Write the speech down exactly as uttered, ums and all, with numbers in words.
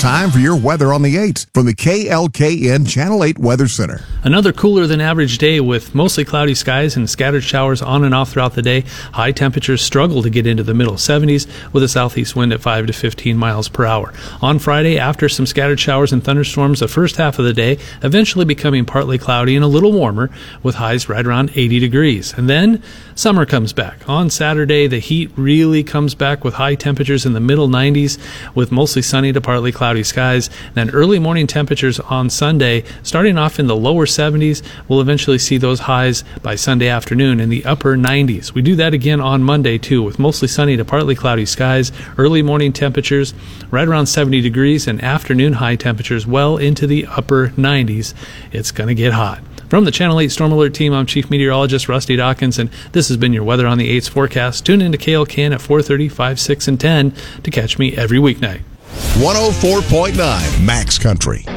time for your weather on the eights from the K L K N Channel eight Weather Center. Another cooler than average day with mostly cloudy skies and scattered showers on and off throughout the day. High temperatures struggle to get into the middle seventies with a southeast wind at five to fifteen miles per hour. On Friday, after some scattered showers and thunderstorms the first half of the day, eventually becoming partly cloudy and a little warmer with highs right around eighty degrees. And then summer comes back. On Saturday, the heat really comes back with high temperatures in the middle nineties with mostly sunny to partly cloudy skies. Then early morning temperatures on Sunday, starting off in the lower seventies, we'll eventually see those highs by Sunday afternoon in the upper nineties. We do that again on Monday too, with mostly sunny to partly cloudy skies, early morning temperatures right around seventy degrees, and afternoon high temperatures well into the upper nineties. It's going to get hot. From the Channel eight Storm Alert team, I'm Chief Meteorologist Rusty Dawkins, and this has been your Weather on the eights forecast. Tune in to K L K N at four thirty, five, six, and ten to catch me every weeknight. one oh four point nine Max Country.